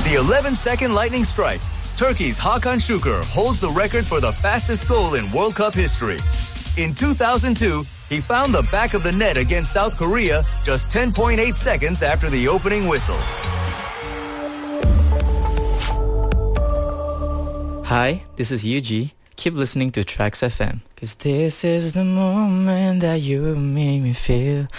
The 11-second lightning strike. Turkey's Hakan Şükür holds the record for the fastest goal in World Cup history. In 2002, he found the back of the net against South Korea just 10.8 seconds after the opening whistle. Hi, this is Yuji. Keep listening to Trax FM. 'Cause this is the moment that you made me feel